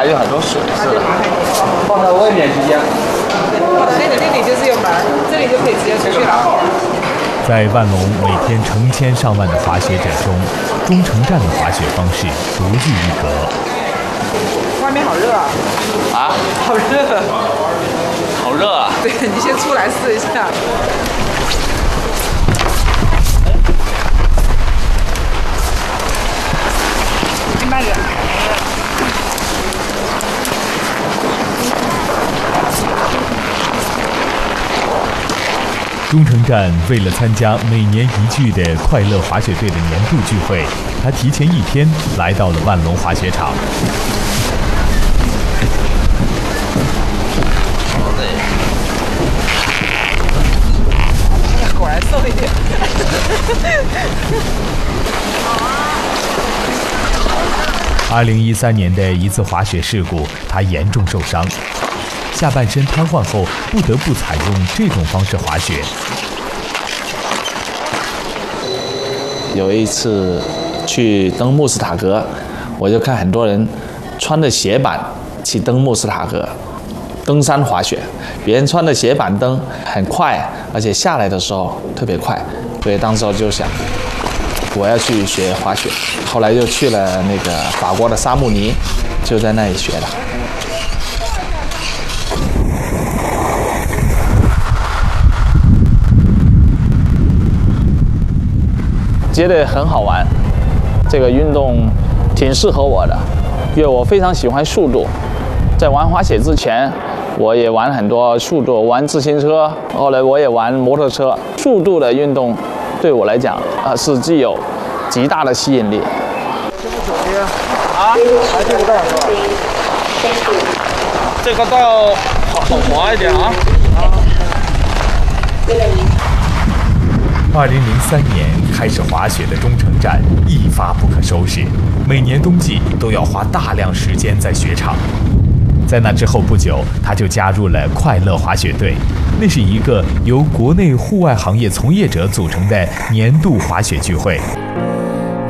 还有很多水，是的。放在外面直接。 那里就是有门，这里就可以直接出去了。 在万隆每天成千上万的滑雪者中，中城站的滑雪方式独具一格。 外面好热啊！ 啊？ 好热！ 好热啊！ 对，你先出来试一下。慢点。 中城站为了参加每年一聚的快乐滑雪队的年度聚会，他提前一天来到了万隆滑雪场。 果然瘦一点。 2013年的一次滑雪事故，他严重受伤，下半身瘫痪后，不得不采用这种方式滑雪。 有一次去登穆斯塔格，我就看很多人穿着鞋板去登穆斯塔格，登山滑雪。别人穿着鞋板登很快，而且下来的时候特别快，所以当时我就想，我要去学滑雪。后来就去了那个法国的沙穆尼，就在那里学的。觉得很好玩，这个运动挺适合我的，因为我非常喜欢速度。在玩滑雪之前，我也玩很多速度，玩自行车，后来我也玩摩托车。速度的运动对我来讲是具有极大的吸引力。啊，还这个道是吧？这个道好滑一点啊。 2003年开始滑雪的中城站一发不可收拾，每年冬季都要花大量时间在雪场。在那之后不久，他就加入了快乐滑雪队，那是一个由国内户外行业从业者组成的年度滑雪聚会。